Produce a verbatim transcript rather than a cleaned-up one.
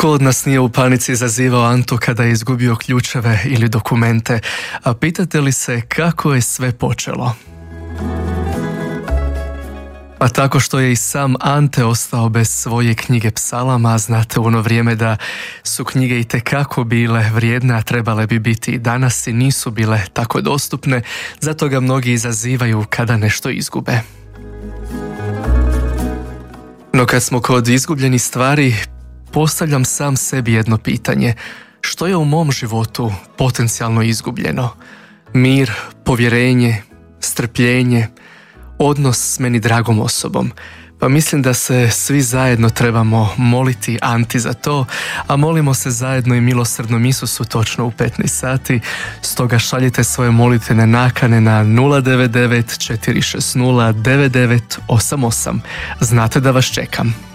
Tko od nas nije u panici zazivao Antu kada je izgubio ključeve ili dokumente? A pitate li se kako je sve počelo? Pa tako što je i sam Ante ostao bez svoje knjige psalama. Znate, u ono vrijeme da su knjige itekako bile vrijedne, a trebale bi biti i danas i nisu bile tako dostupne, zato ga mnogi izazivaju kada nešto izgube. No kad smo kod izgubljenih stvari, postavljam sam sebi jedno pitanje. Što je u mom životu potencijalno izgubljeno? Mir, povjerenje, strpljenje, odnos s meni dragom osobom. Pa mislim da se svi zajedno trebamo moliti Anti za to, a molimo se zajedno i milosrdnom Isusu točno u petnaest sati. Stoga šaljite svoje molitvene nakane na nula devet devet četiri šest nula devet devet osam osam. Znate da vas čekam.